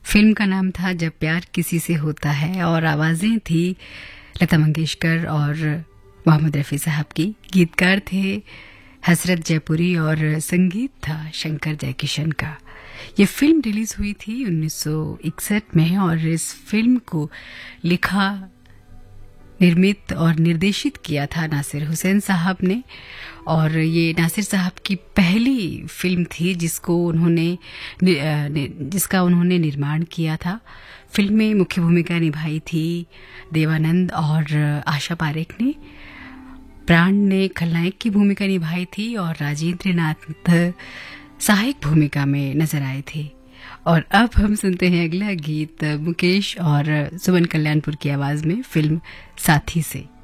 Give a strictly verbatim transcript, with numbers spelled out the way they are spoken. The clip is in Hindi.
फिल्म का नाम था जब प्यार किसी से होता है और आवाजें थी लता मंगेशकर और मोहम्मद रफ़ी साहब की। गीतकार थे हसरत जयपुरी और संगीत था शंकर जयकिशन का। ये फिल्म रिलीज हुई थी उन्नीस सौ इकसठ में और इस फिल्म को लिखा, निर्मित और निर्देशित किया था नासिर हुसैन साहब ने। और ये नासिर साहब की पहली फिल्म थी जिसको उन्होंने जिसका उन्होंने निर्माण किया था। फिल्म में मुख्य भूमिका निभाई थी देवानंद और आशा पारेख ने। प्राण ने खलनायक की भूमिका निभाई थी और राजेंद्र नाथ सहायक भूमिका में नजर आए थे। और अब हम सुनते हैं अगला गीत मुकेश और सुमन कल्याणपुर की आवाज में फिल्म साथी से।